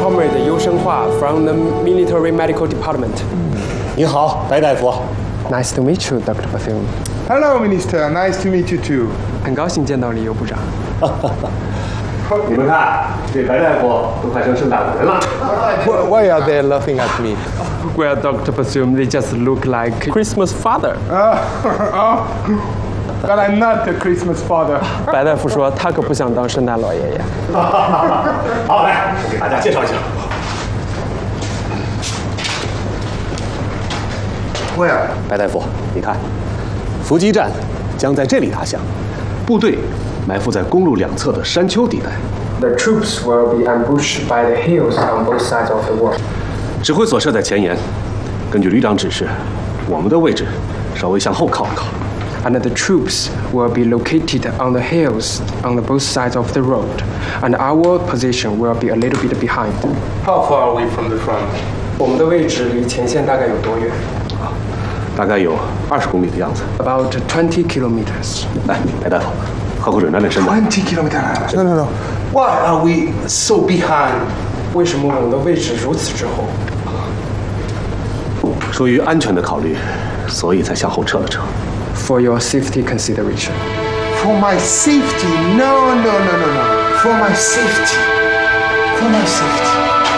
Comrade 优生化 from the Military Medical Department. 你好，白大夫。 Nice to meet you, Dr. Bethune. Hello, Minister. Nice to meet you too. 很高兴见到李尤部长。 你们看，这白大夫都快成圣诞老人了。 Why are they laughing at me? Well, Dr. Bethune, they just look like Christmas father. But I'm not the Christmas father. 白大夫说他可不想当圣诞老爷爷。 好，来，我给大家介绍一下。白大夫，你看，伏击战将在这里打响，部队埋伏在公路两侧的山丘地带。 The troops will be ambushed by the hills on both sides of the wall. 指挥所设在前沿，根据旅长指示，我们的位置稍微向后靠一靠。 And the troops will be located on the hills on the both sides of the road, and our position will be a little bit behind. How far are we from the front? 我们的位置离前线大概有多远？ 大概有20公里的样子。 About 20 kilometers. 来，白大夫，喝口水暖暖身子。 20 kilometers. No. Why are we so behind? 为什么我们的位置如此之后？ 出于安全的考虑，所以才向后撤了撤。 For your safety consideration. For my safety? No. For my safety. For my safety.